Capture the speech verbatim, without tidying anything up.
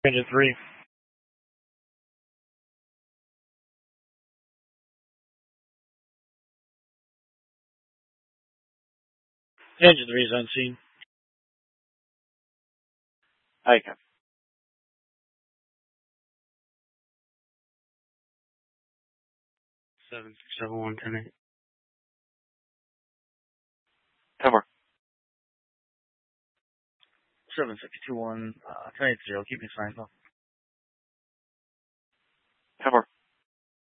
Engine three. Engine three is on scene. Okay. Seven six seven one ten eight. Cover. Seven six two one uh ten eight zero. Keep me signed up.